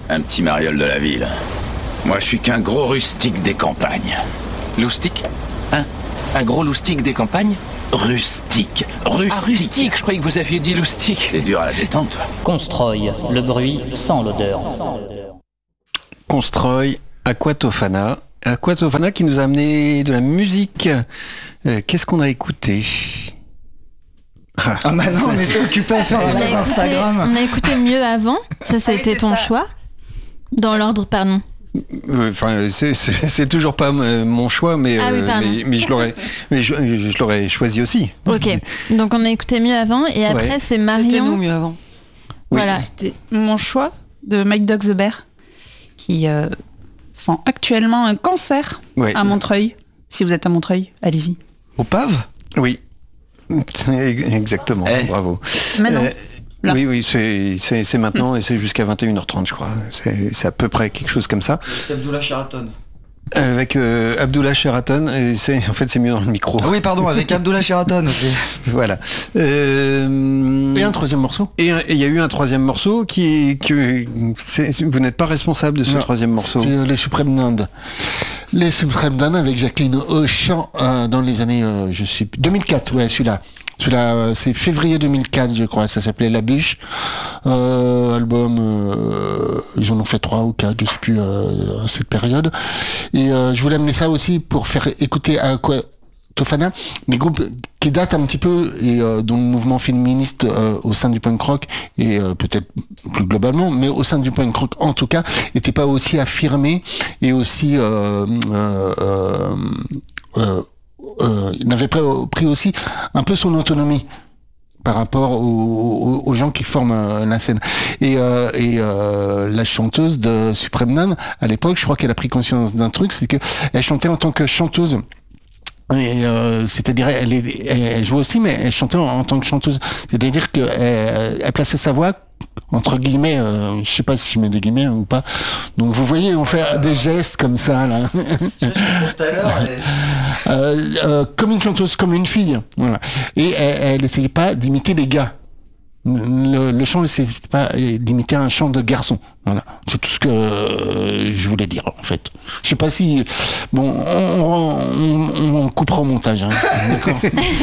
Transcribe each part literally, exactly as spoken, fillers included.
Un petit mariole de la ville. Moi, je suis qu'un gros rustique des campagnes. Loustique ? Hein ? Un gros loustique des campagnes ? Rustique. Rustique. Ah, rustique, je croyais que vous aviez dit loustique. C'est dur à la détente, toi. Constroy, le bruit sans l'odeur. Constroy, Aquatofana. Aquatofana qui nous a amené de la musique. Euh, qu'est-ce qu'on a écouté ? Ah, ah maintenant on était occupé à faire un live Instagram. On a écouté Mieux avant, ça ça a ah été oui, ton ça. choix. Dans l'ordre, pardon. Enfin, euh, c'est, c'est, c'est toujours pas m- mon choix, mais, ah oui, euh, mais, mais, je l'aurais, mais je, je, je l'aurais choisi aussi. Ok, donc on a écouté Mieux avant, et après ouais. c'est Marion. C'était nous Mieux avant. Oui. Voilà. C'était mon choix de Mike Dog the Bear, qui euh, font actuellement un concert ouais. à Montreuil. Si vous êtes à Montreuil, allez-y. Au P A V ? Oui. Exactement, eh. Bravo. Maintenant. Euh, oui, oui, c'est, c'est, c'est maintenant mmh. et c'est jusqu'à vingt et une heures trente, je crois. C'est, c'est à peu près quelque chose comme ça. C'est Abdullah Sheraton. Avec euh, Abdullah Sheraton, et c'est, en fait c'est mieux dans le micro. Ah oui, pardon, avec Abdullah Sheraton aussi. Voilà. Euh, et un troisième morceau. Et il y a eu un troisième morceau qui, qui c'est, vous n'êtes pas responsable de ce non, troisième morceau. C'est les Suprêmes d'Inde. Les Suprêmes d'Inde avec Jacqueline au chant euh, dans les années, euh, je sais deux mille quatre, ouais, celui-là. Celui-là, euh, c'est février deux mille quatre, je crois. Ça s'appelait La Bûche. Euh, album, euh, ils en ont fait trois ou quatre, je sais plus, euh, à cette période. Et euh, je voulais amener ça aussi pour faire écouter à quoi Tofana, des groupes qui datent un petit peu et euh, dont le mouvement féministe euh, au sein du punk rock et euh, peut-être plus globalement, mais au sein du punk rock en tout cas, n'était pas aussi affirmé et aussi euh, euh, euh, euh, euh, il avait pris, pris aussi un peu son autonomie par rapport aux, aux, aux gens qui forment euh, la scène. Et, euh, et euh, la chanteuse de Suprême Nan, à l'époque, je crois qu'elle a pris conscience d'un truc, c'est que elle chantait en tant que chanteuse. Et euh, c'est-à-dire, elle, elle, elle jouait aussi, mais elle chantait en, en tant que chanteuse. C'est-à-dire qu'elle elle plaçait sa voix entre guillemets, euh, je sais pas si je mets des guillemets ou pas. Donc vous voyez, on fait des gestes comme ça là. Je tout à l'heure. Elle... euh, euh, comme une chanteuse, comme une fille. Voilà. Et elle n'essayait pas d'imiter les gars. Le, le chant, c'est pas d'imiter un chant de garçon. Voilà, c'est tout ce que euh, je voulais dire en fait. Je sais pas si bon, on, on, on coupera au montage. Hein. D'accord.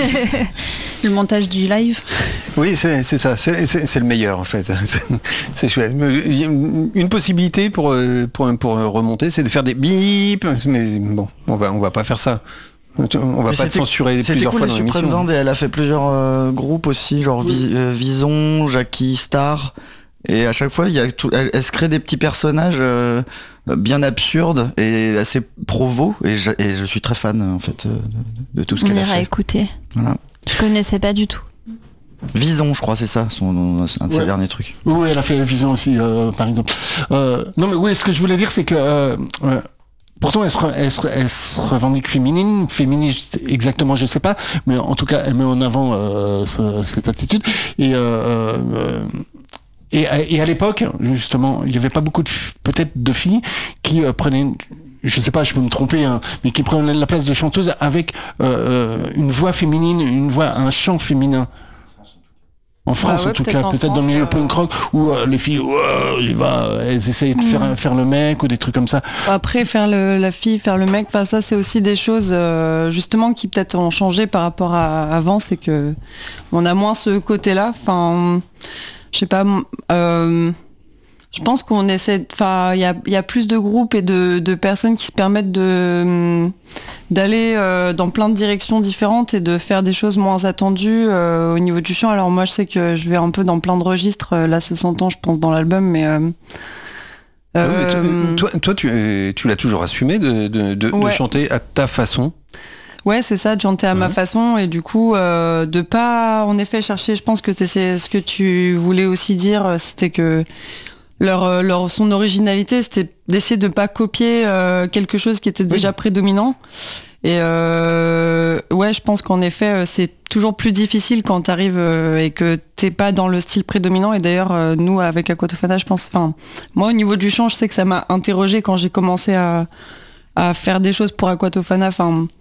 Le montage du live. Oui, c'est, c'est ça, c'est, c'est, c'est le meilleur en fait. C'est, c'est chouette. Une possibilité pour pour pour remonter, c'est de faire des bips, mais bon, on va on va pas faire ça. On va mais pas te censurer plusieurs cool, fois dans l'émission. C'était cool, les Suprêmes d'Inde, et elle a fait plusieurs euh, groupes aussi, genre oui. Vi, euh, Vison, Jackie Star, et à chaque fois, il y a tout, elle, elle se crée des petits personnages euh, bien absurdes et assez provos, et je, et je suis très fan en fait de, de tout ce On qu'elle a fait. On ira écouter. Voilà. Je connaissais pas du tout. Vison, je crois, c'est ça, son, un de ses ouais. derniers trucs. Oui, elle a fait Vison aussi, euh, par exemple. Euh, non, mais oui, ce que je voulais dire, c'est que euh, euh, pourtant, elle se, elle, se, elle se revendique féminine, féministe exactement, je sais pas, mais en tout cas, elle met en avant euh, ce, cette attitude. Et, euh, euh, et, et à l'époque, justement, il y avait pas beaucoup de, peut-être de filles qui euh, prenaient, je sais pas, je peux me tromper, hein, mais qui prenaient la place de chanteuse avec euh, une voix féminine, une voix, un chant féminin. En France, bah ouais, en tout cas, peut-être France, dans le milieu euh... punk rock, où euh, les filles, euh, il va, elles essayent de faire, mmh. faire le mec ou des trucs comme ça. Après, faire le, la fille, faire le mec, enfin ça, c'est aussi des choses euh, justement qui peut-être ont changé par rapport à avant, c'est que on a moins ce côté-là. Enfin, je sais pas. Euh, je pense qu'on essaie, enfin, il y a, y a plus de groupes et de, de personnes qui se permettent de d'aller euh, dans plein de directions différentes et de faire des choses moins attendues euh, au niveau du chant. Alors moi, je sais que je vais un peu dans plein de registres. Là, ça s'entend, je pense, dans l'album, mais... Euh, ah oui, mais euh, toi, toi, tu, tu l'as toujours assumé de, de, de, ouais. de chanter à ta façon. Ouais, c'est ça, de chanter à ouais. ma façon, et du coup, euh, de pas, en effet, chercher, je pense que c'est ce que tu voulais aussi dire, c'était que Leur, leur, son originalité, c'était d'essayer de pas copier euh, quelque chose qui était déjà oui. prédominant. Et euh, ouais, je pense qu'en effet, c'est toujours plus difficile quand t'arrives euh, et que t'es pas dans le style prédominant. Et d'ailleurs, euh, nous, avec Aquatofana, je pense, enfin, moi, au niveau du chant, je sais que ça m'a interrogée quand j'ai commencé à, à faire des choses pour Aquatofana. Enfin,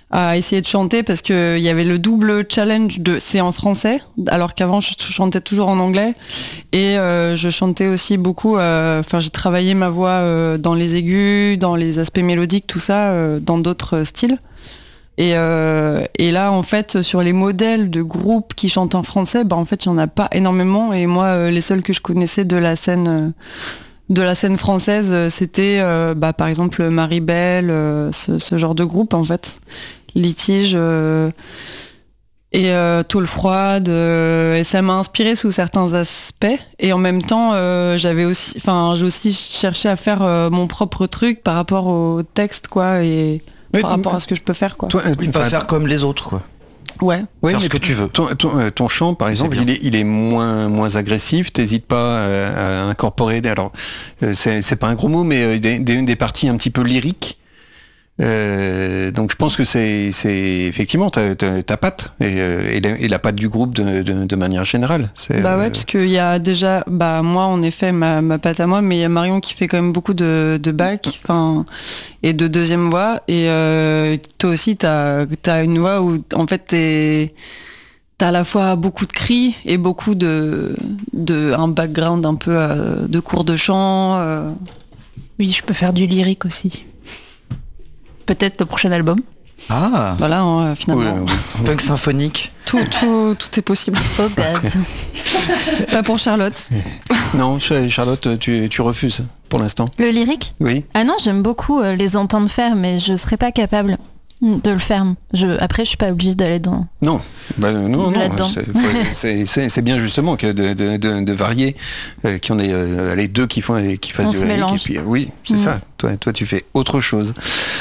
à essayer de chanter parce que il y avait le double challenge de c'est en français, alors qu'avant je chantais toujours en anglais et euh, je chantais aussi beaucoup. Enfin, euh, j'ai travaillé ma voix euh, dans les aigus, dans les aspects mélodiques, tout ça, euh, dans d'autres styles. Et, euh, et là, en fait, sur les modèles de groupes qui chantent en français, bah, en fait, il n'y en a pas énormément. Et moi, euh, les seuls que je connaissais de la scène, euh, de la scène française, euh, c'était, euh, bah, par exemple, Maribel, euh, ce, ce genre de groupe, en fait. Litige euh, et euh, Tôle froide. Euh, et ça m'a inspiré sous certains aspects. Et en même temps, euh, j'avais aussi, enfin, j'ai aussi cherché à faire euh, mon propre truc par rapport au texte, quoi, et Mais, par rapport à ce que je peux faire, quoi. Toi, oui, pas faire comme les autres, quoi. Ouais. Oui, faire mais ce que tu veux. Ton, ton, ton chant, par exemple, il est, il est moins, moins agressif. T'hésites pas à, à incorporer. Des, alors, c'est, c'est pas un gros mot, mais des, des, des parties un petit peu lyriques. Euh, donc je pense que c'est, c'est effectivement ta, ta, ta patte et, et, la, et la patte du groupe de, de, de manière générale. C'est, bah ouais, euh... parce qu'il y a déjà, bah moi en effet ma, ma patte à moi, mais il y a Marion qui fait quand même beaucoup de, de bac, enfin et de deuxième voix. Et euh, toi aussi t'as, t'as une voix où en fait t'es T'as à la fois beaucoup de cris et beaucoup de, de un background un peu euh, de cours de chant. Euh... Oui, je peux faire du lyrique aussi. Peut-être le prochain album. Ah. Voilà, hein, finalement. Ouais, ouais. Punk symphonique. Tout, tout, tout est possible. Oh God. Pas pour Charlotte. Non, Charlotte, tu, tu refuses pour l'instant. Le lyrique ? Oui. Ah non, j'aime beaucoup euh, les entendre faire, mais je serais pas capable de le faire. Je, après, je suis pas obligée d'aller dans. Non, bah, non, non. C'est, faut, c'est, c'est, c'est bien justement que de, de, de, de varier, euh, qu'il y en ait euh, les deux qui font, qui fassent On du se lyrique. mélange. Et puis, oui, c'est mmh. ça. Toi, toi, tu fais autre chose.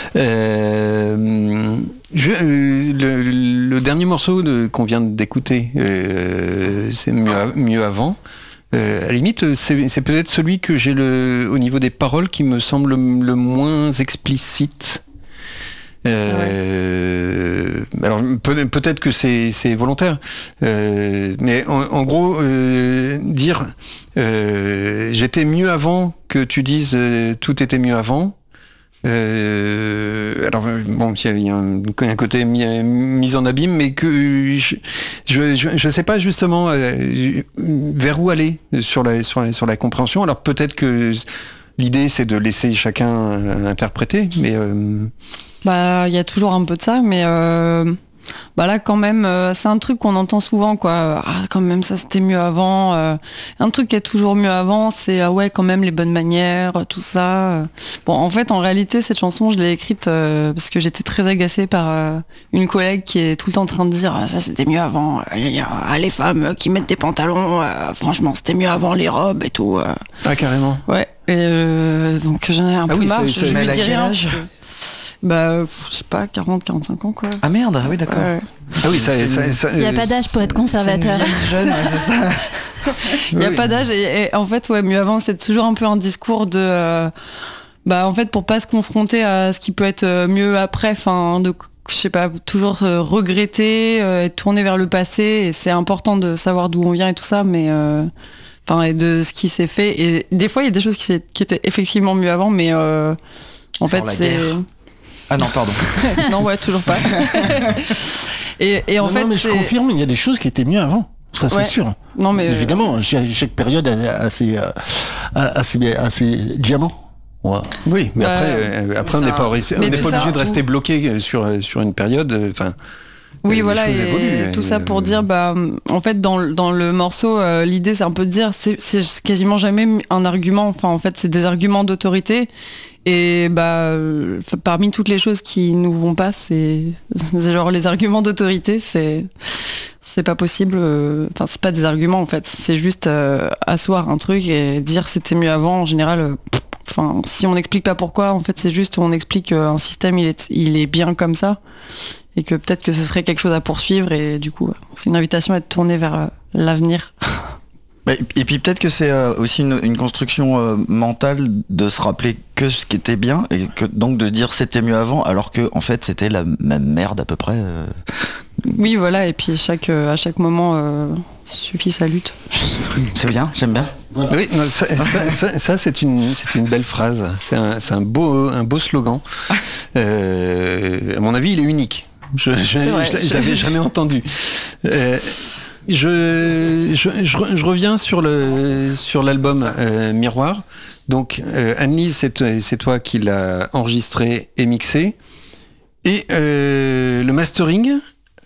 Euh, je, euh, le, le dernier morceau de, qu'on vient d'écouter, euh, c'est mieux, mieux avant. Euh, à la limite, c'est, c'est peut-être celui que j'ai le, au niveau des paroles qui me semble le, le moins explicite. Euh, ouais. Alors peut, peut-être que c'est, c'est volontaire, euh, mais en, en gros euh, dire euh, j'étais mieux avant que tu dises euh, tout était mieux avant. Euh, alors bon, il y, y a un, un côté mis, mis en abîme, mais que je je, je, je sais pas justement euh, vers où aller sur la sur la sur la compréhension. Alors peut-être que l'idée c'est de laisser chacun interpréter, mais euh, bah il y a toujours un peu de ça, mais euh, bah là quand même euh, c'est un truc qu'on entend souvent, quoi. Ah, quand même ça c'était mieux avant. Euh, un truc qui est toujours mieux avant, c'est ah ouais quand même les bonnes manières, tout ça. Bon en fait en réalité cette chanson je l'ai écrite euh, parce que j'étais très agacée par euh, une collègue qui est tout le temps en train de dire ah, ça c'était mieux avant. Ah, les femmes qui mettent des pantalons, euh, franchement c'était mieux avant les robes et tout. Euh. Ah carrément. Ouais. Et euh, donc j'en ai un ah peu oui, marre. C'est, je c'est, je mais lui à dis quel rien. âge ? Bah, je sais pas, quarante, quarante-cinq ans, quoi. Ah merde, ah oui, d'accord. Ouais. Ah oui, ça, ça, ça, il n'y a pas d'âge pour être conservateur. C'est jeune, c'est ça. Il n'y a oui. pas d'âge et, et en fait, ouais, mieux avant, c'est toujours un peu un discours de... Euh, bah, en fait, pour pas se confronter à ce qui peut être mieux après, enfin, de... je sais pas, toujours euh, regretter, euh, être tourné vers le passé, et c'est important de savoir d'où on vient et tout ça, mais... Euh, enfin, et de ce qui s'est fait. Et des fois, il y a des choses qui, s'est, qui étaient effectivement mieux avant, mais... Euh, en Genre fait, la c'est... guerre. Ah non, pardon. Non, ouais, toujours pas. et, et en non, fait, non, mais c'est... je confirme, il y a des choses qui étaient mieux avant. Ça, ouais. c'est sûr. Non, mais évidemment, euh... chaque, chaque période a, a, ses, a, a, ses, a ses diamants. Ouais. Oui, mais bah, après, euh, après on n'est pas, on n'est pas obligé de rester bloqué sur, sur une période. Enfin. Oui, voilà, et évoluent, tout et ça pour euh... dire, bah, en fait, dans, dans le morceau, euh, l'idée, c'est un peu de dire, c'est, c'est quasiment jamais un argument. Enfin, en fait, c'est des arguments d'autorité. Et bah, euh, parmi toutes les choses qui nous vont pas, c'est, c'est genre les arguments d'autorité, c'est, c'est pas possible. Enfin, euh, c'est pas des arguments en fait. C'est juste euh, asseoir un truc et dire c'était mieux avant. En général, euh, enfin, si on n'explique pas pourquoi, en fait, c'est juste on explique qu'un système il est, il est bien comme ça et que peut-être que ce serait quelque chose à poursuivre. Et du coup, c'est une invitation à être tournée vers euh, l'avenir. Et puis peut-être que c'est aussi une, une construction mentale de se rappeler que ce qui était bien et que donc de dire c'était mieux avant alors que en fait c'était la même merde à peu près. Oui voilà, et puis chaque, à chaque moment euh, suffit sa lutte. C'est bien, j'aime bien. Oui, non, ça, ça, ça, ça c'est une c'est une belle phrase. C'est un c'est un beau un beau slogan. Euh, à mon avis, il est unique. Je, je, je, vrai, je, je- l'avais jamais entendu. Euh, je, je, je, re- je reviens sur le sur l'album euh, Miroir. Donc euh, Anne-Lise, c'est, c'est toi qui l'as enregistré et mixé. Et euh, le mastering,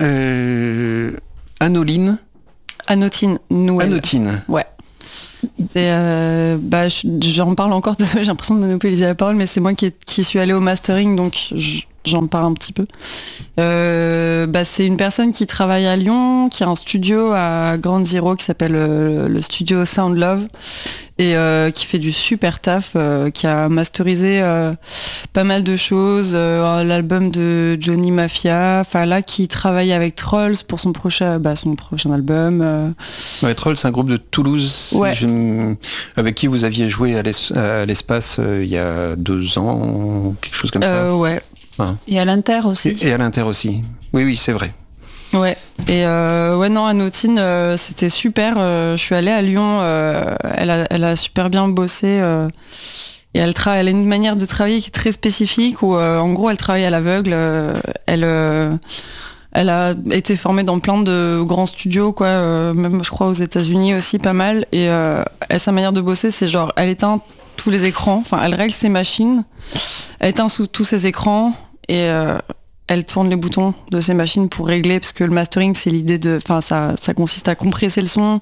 euh, Anoline. Anotine Noël. Anotine. Ouais. C'est, euh, bah, je- j'en parle encore, désolé, j'ai l'impression de monopoliser la parole, mais c'est moi qui, qui suis allée au mastering, donc je- j'en parle un petit peu. Euh, bah, c'est une personne qui travaille à Lyon, qui a un studio à Ground Zero qui s'appelle euh, le studio Sound Love, et euh, qui fait du super taf, euh, qui a masterisé euh, pas mal de choses, euh, l'album de Johnny Mafia, enfin là qui travaille avec Trolls pour son prochain, bah, son prochain album. euh, Ouais, Troll, c'est un groupe de Toulouse Ouais. je m- avec qui vous aviez joué à, l'es- à l'espace euh, il y a deux ans, quelque chose comme euh, ouais. Et à l'Inter aussi. ça. Et, et à l'Inter aussi. Oui, oui, c'est vrai. Ouais, et euh, ouais, non, Anotine, euh, c'était super. euh, je suis allée à Lyon, euh, elle, a, elle a super bien bossé. euh, et elle, tra- elle a une manière de travailler qui est très spécifique, où euh, en gros, elle travaille à l'aveugle. euh, elle, euh, elle a été formée dans plein de grands studios, quoi, euh, même je crois aux États-Unis aussi, pas mal. Et euh, elle, sa manière de bosser, c'est genre, elle éteint tous les écrans, enfin, elle règle ses machines, elle éteint sous tous ses écrans, et euh, elle tourne les boutons de ces machines pour régler, parce que le mastering, c'est l'idée de, enfin, ça, ça consiste à compresser le son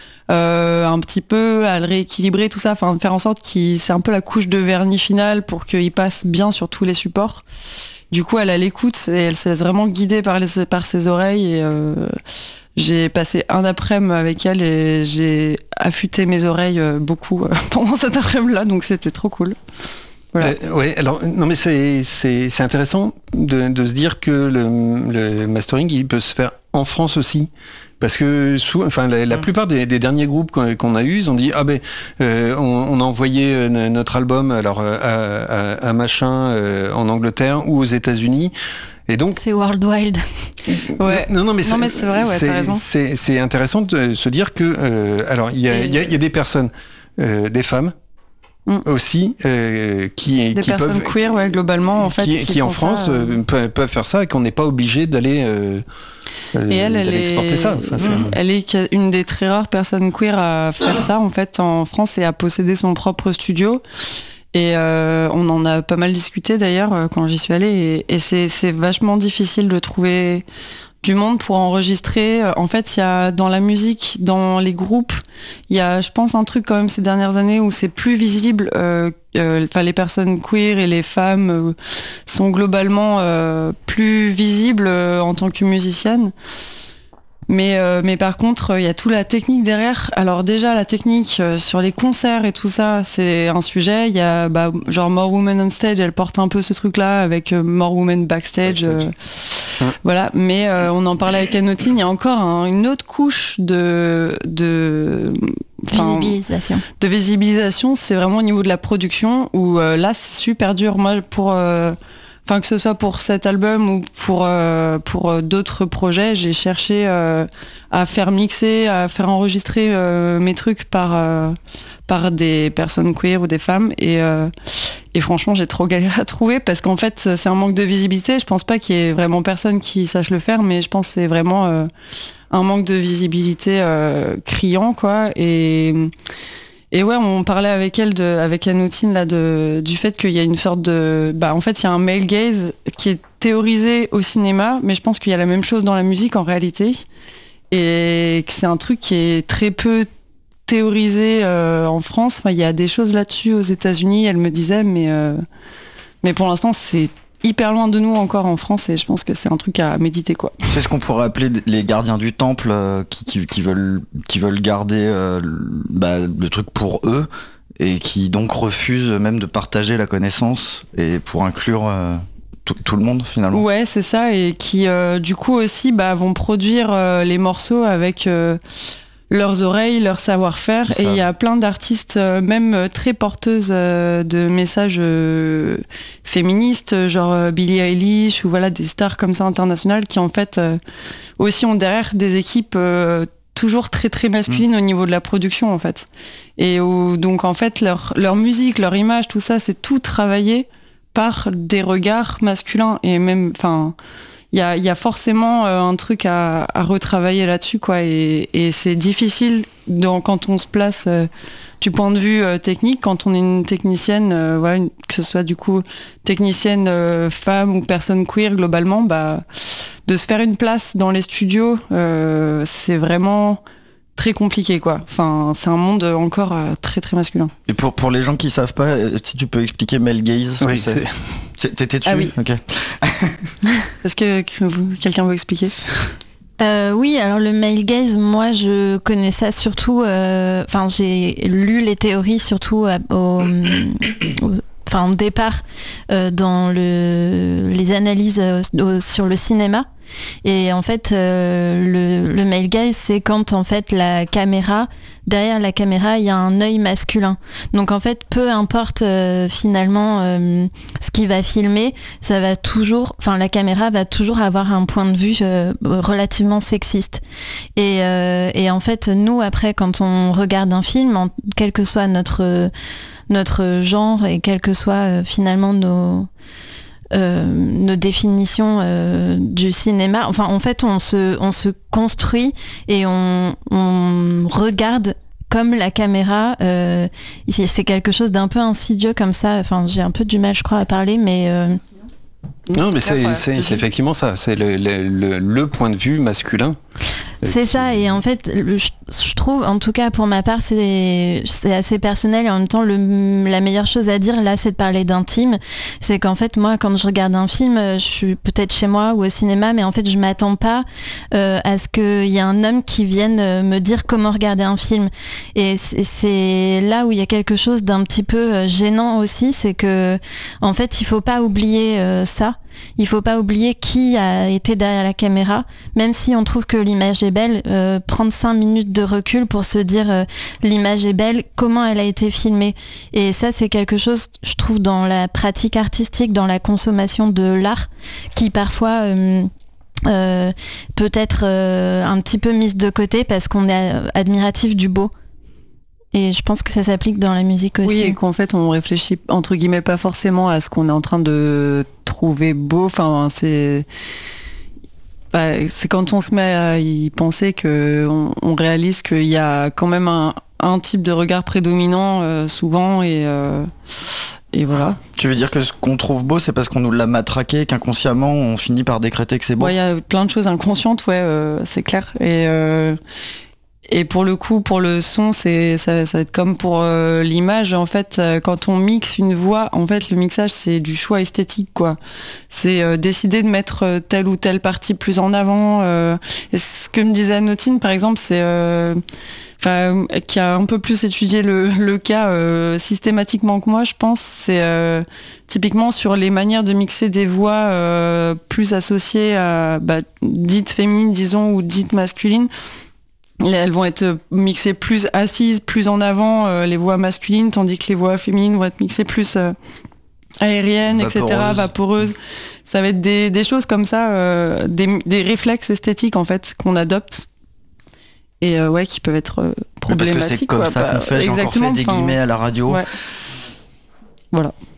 euh, un petit peu, à le rééquilibrer, tout ça, enfin, faire en sorte qu'il, c'est un peu la couche de vernis finale pour qu'il passe bien sur tous les supports. Du coup, elle a l'écoute et elle se laisse vraiment guider par, les, par ses oreilles. Et euh, j'ai passé un après-midi avec elle et j'ai affûté mes oreilles euh, beaucoup euh, pendant cet après-midi-là, donc c'était trop cool. Voilà. Euh, ouais, alors non mais c'est c'est c'est intéressant de, de se dire que le, le mastering il peut se faire en France aussi. Parce que sous, enfin, la, la plupart des, des derniers groupes qu'on, qu'on a eus, ils ont dit ah ben euh, on, on a envoyé euh, notre album alors euh, à, à, à machin euh, en Angleterre ou aux États-Unis. Et donc C'est World Wild. Ouais. non non mais, Non, mais c'est vrai, ouais, c'est, t'as raison. c'est, c'est intéressant de se dire que euh, alors il y a, Et- il y, a, il y a des personnes, euh, des femmes Mm. aussi euh, qui Des qui personnes peuvent queer, ouais, globalement, en fait. qui, qui en font France ça, euh, euh, peuvent, peuvent faire ça et qu'on n'est pas obligé d'aller euh, euh, Et elle, elle d'aller est, exporter ça. Enfin, c'est- Mm. elle est une des très rares personnes queer à faire ça en fait en France et à posséder son propre studio. Et euh, on en a pas mal discuté d'ailleurs euh, quand j'y suis allée. Et, et c'est, c'est vachement difficile de trouver du monde pour enregistrer. En fait, il y a dans la musique, dans les groupes, il y a, je pense, un truc quand même ces dernières années où c'est plus visible. Euh, euh, enfin, les personnes queer et les femmes euh, sont globalement euh, plus visibles euh, en tant que musiciennes. Mais, euh, mais par contre, il y a toute la technique derrière. Alors déjà, la technique euh, sur les concerts et tout ça, c'est un sujet. Il y a bah, genre More Women on Stage, elle porte un peu ce truc-là avec euh, More Women Backstage. Backstage. euh, Ouais. Voilà, mais euh, on en parlait avec Anotine, il y a encore un- une autre couche de... de enfin, Visibilisation. de visibilisation, c'est vraiment au niveau de la production où euh, là c'est super dur. Moi pour euh, enfin que ce soit pour cet album ou pour euh, pour euh, d'autres projets, j'ai cherché euh, à faire mixer, à faire enregistrer euh, mes trucs par euh, par des personnes queer ou des femmes et euh, et franchement j'ai trop galéré à trouver parce qu'en fait c'est un manque de visibilité. Je pense pas qu'il y ait vraiment personne qui sache le faire, mais je pense que c'est vraiment euh, un manque de visibilité euh, criant quoi. Et et ouais, on parlait avec elle, de, avec Anoutine, là, de, du fait qu'il y a une sorte de... Bah, en fait, il y a un male gaze qui est théorisé au cinéma, mais je pense qu'il y a la même chose dans la musique en réalité. Et que c'est un truc qui est très peu théorisé euh, en France. Enfin, il y a des choses là-dessus aux États-Unis, elle me disait, mais, euh, mais pour l'instant, c'est hyper loin de nous encore en France et je pense que c'est un truc à méditer, quoi. C'est ce qu'on pourrait appeler les gardiens du temple euh, qui, qui, qui veulent, qui veulent garder euh, le- bah, le truc pour eux et qui donc refusent même de partager la connaissance et pour inclure euh, tout, tout le monde finalement. Ouais, c'est ça, et qui euh, du coup aussi bah, vont produire euh, les morceaux avec euh, leurs oreilles, leur savoir-faire, Ce qu'ils et il y savent. a plein d'artistes, euh, même euh, très porteuses euh, de messages euh, féministes, genre euh, Billie Eilish, ou voilà, des stars comme ça internationales, qui en fait euh, aussi ont derrière des équipes euh, toujours très très masculines au niveau de la production en fait. Et où, donc en fait leur, leur musique, leur image, tout ça, c'est tout travaillé par des regards masculins et même, enfin, il y a, y a forcément euh, un truc à, à retravailler là-dessus, quoi. Et, et c'est difficile dans, quand on se place euh, du point de vue euh, technique, quand on est une technicienne, euh, voilà, une, que ce soit du coup technicienne euh, femme ou personne queer globalement, bah, de se faire une place dans les studios, euh, c'est vraiment très compliqué, quoi. Enfin, c'est un monde encore euh, très très masculin. Et pour, pour les gens qui savent pas, si tu peux expliquer male gaze, Oui, c'est... c'est- t'étais dessus? Ah oui. Ok. Est-ce que, que vous, quelqu'un veut expliquer? Euh, oui, alors le male gaze, moi je connais ça surtout, euh, enfin j'ai lu les théories surtout à- au, au- enfin au départ euh, dans le, les analyses euh, au- sur le cinéma. Et en fait, euh, le, le male gaze, c'est quand en fait la caméra, derrière la caméra, il y a un œil masculin. Donc en fait, peu importe euh, finalement euh, ce qu'il va filmer, ça va toujours, enfin la caméra va toujours avoir un point de vue euh, relativement sexiste. Et, euh, et en fait, nous après, quand on regarde un film, en, quel que soit notre notre genre et quel que soit euh, finalement nos Euh, nos définitions euh, du cinéma. Enfin, en fait, on se, on se construit et on, on regarde comme la caméra. Euh, c'est quelque chose d'un peu insidieux comme ça. Enfin, j'ai un peu du mal, je crois, à parler, mais... Euh... Non, mais c'est c'est- c'est effectivement ça. C'est le, le, le, le point de vue masculin. C'est ça, et en fait, le- je, je trouve, en tout cas pour ma part, c'est c'est assez personnel et en même temps, le, la meilleure chose à dire là, c'est de parler d'intime. C'est qu'en fait, moi, quand je regarde un film, je suis peut-être chez moi ou au cinéma, mais en fait, je m'attends pas euh, à ce qu'il y ait un homme qui vienne euh, me dire comment regarder un film. Et c'est- c'est là où il y a quelque chose d'un petit peu euh, gênant aussi, c'est que, en fait, il faut pas oublier euh, ça. Il faut pas oublier qui a été derrière la caméra, même si on trouve que l'image est belle, euh, prendre cinq minutes de recul pour se dire euh, l'image est belle, comment elle a été filmée. Et ça, c'est quelque chose, je trouve, dans la pratique artistique, dans la consommation de l'art, qui parfois euh, euh, peut être euh, un petit peu mise de côté parce qu'on est admiratif du beau. Et je pense que ça s'applique dans la musique aussi. Oui, et qu'en fait, on réfléchit, entre guillemets, pas forcément à ce qu'on est en train de trouver beau. Enfin, c'est... Bah, c'est quand on se met à y penser qu'on on réalise qu'il y a quand même un, un type de regard prédominant euh, souvent et, euh, et voilà. Tu veux dire que ce qu'on trouve beau, c'est parce qu'on nous l'a matraqué, qu'inconsciemment, on finit par décréter que c'est beau? Il y a plein de choses inconscientes, ouais, euh, c'est clair. Et... Euh, Et pour le coup, pour le son, c'est ça, ça va être comme pour euh, l'image. En fait, euh, quand on mixe une voix, en fait, le mixage, c'est du choix esthétique, quoi. C'est euh, décider de mettre euh, telle ou telle partie plus en avant. Euh, et ce que me disait Anotine, par exemple, c'est... Euh, Enfin, qui a un peu plus étudié le, le cas euh, systématiquement que moi, je pense, c'est euh, typiquement sur les manières de mixer des voix euh, plus associées à bah, dites féminines, disons, ou dites masculines. Elles vont être mixées plus assises, plus en avant, euh, les voix masculines, tandis que les voix féminines vont être mixées plus euh, aériennes, Vaporeuse. et cetera, vaporeuses. Ça va être des, des choses comme ça, euh, des, des réflexes esthétiques en fait qu'on adopte et euh, ouais, qui peuvent être euh, Mais parce problématiques. que c'est comme quoi. ça qu'on Bah, fait, j'ai encore fait exactement, des enfin, guillemets à la radio. ouais. Voilà.